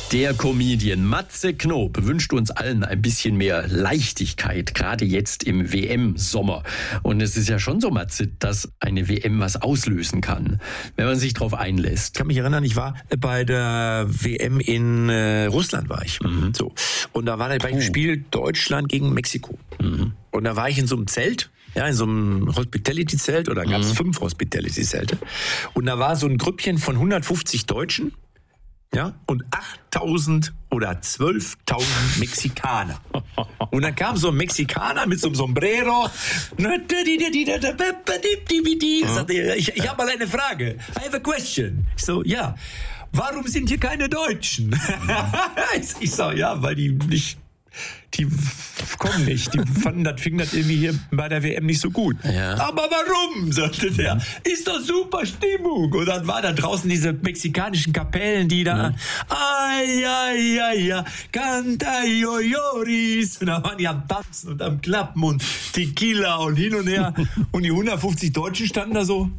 Der Comedian Matze Knob wünscht uns allen ein bisschen mehr Leichtigkeit, gerade jetzt im WM-Sommer. Und es ist ja schon so, Matze, dass eine WM was auslösen kann, wenn man sich darauf einlässt. Ich kann mich erinnern, ich war bei der WM in Russland, war ich. So. Und da war das Spiel Deutschland gegen Mexiko. Und da war ich in so einem Zelt. Ja, in so einem Hospitality-Zelt, oder gab es 5 Hospitality-Zelte. Und da war so ein Grüppchen von 150 Deutschen, ja, und 8.000 oder 12.000 Mexikaner. Und dann kam so ein Mexikaner mit so einem Sombrero. Ich habe mal eine Frage. I have a question. Ich so, ja, warum sind hier keine Deutschen? Ich so, ja, weil die kommen nicht. Die fanden das irgendwie hier bei der WM nicht so gut. Ja. Aber warum? Sagte der. Ist doch super Stimmung. Und dann war da draußen diese mexikanischen Kapellen, die da Canta Yoyoris. Und da waren die am Tanzen und am Klappen und Tequila und hin und her. Und die 150 Deutschen standen da so.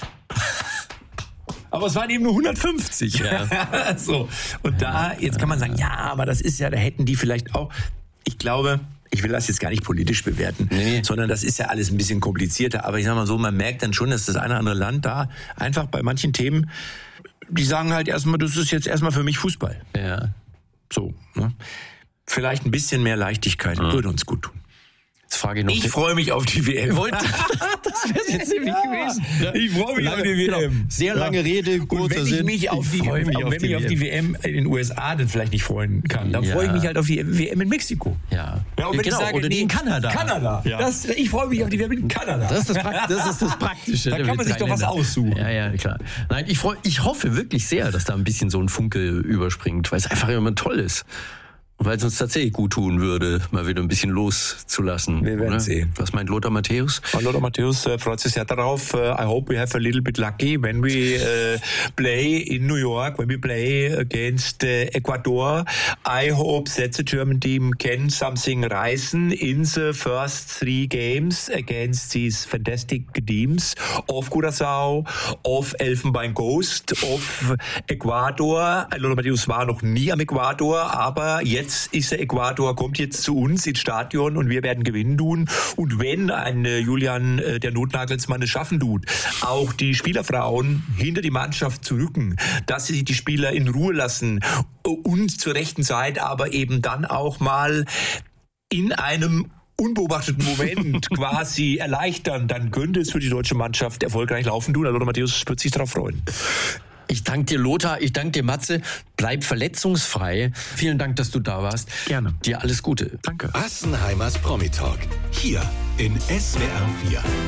Aber es waren eben nur 150. Ja. So. Und da, jetzt kann man sagen, ja, aber das ist ja, da hätten die vielleicht auch, ich glaube, ich will das jetzt gar nicht politisch bewerten, sondern das ist ja alles ein bisschen komplizierter. Aber ich sag mal so, man merkt dann schon, dass das eine oder andere Land da einfach bei manchen Themen, die sagen halt erstmal, das ist jetzt erstmal für mich Fußball. Ja. So, ne? Vielleicht ein bisschen mehr Leichtigkeit würde uns gut tun. Jetzt frage ich noch. Ich freue mich auf die WM. Das wäre jetzt nämlich gewesen. Ich freue mich auf die WM. Genau. Sehr lange Rede, kurzer Sinn. Wenn ich mich auf die WM in den USA dann vielleicht nicht freuen kann, dann freue ich mich halt auf die WM in Mexiko. Ja. Und wenn ich sage, oder die in Kanada. Ja. Ich freue mich auf die WM in Kanada. Das ist das Praktische. Da kann man sich doch was aussuchen. Ja, klar. Nein, ich hoffe wirklich sehr, dass da ein bisschen so ein Funke überspringt, weil es einfach immer toll ist. Weil es uns tatsächlich gut tun würde, mal wieder ein bisschen loszulassen. Wir werden sehen. Was meint Lothar Matthäus? Lothar Matthäus freut sich sehr darauf. I hope we have a little bit lucky when we play in New York, when we play against Ecuador. I hope that the German team can something reißen in the first 3 games against these fantastic teams of Curaçao, of Elfenbein Coast, of Ecuador. Lothar Matthäus war noch nie am Ecuador, aber jetzt ist der Ecuador, kommt jetzt zu uns ins Stadion und wir werden gewinnen tun. Und wenn ein Julian, der Notnagelsmann, es schaffen tut, auch die Spielerfrauen hinter die Mannschaft zu rücken, dass sie die Spieler in Ruhe lassen und zur rechten Zeit, aber eben dann auch mal in einem unbeobachteten Moment quasi erleichtern, dann könnte es für die deutsche Mannschaft erfolgreich laufen tun. Lothar Matthäus wird sich darauf freuen. Ich danke dir, Lothar. Ich danke dir, Matze. Bleib verletzungsfrei. Vielen Dank, dass du da warst. Gerne. Dir alles Gute. Danke. Assenheimers Promi Talk. Hier in SWR 4.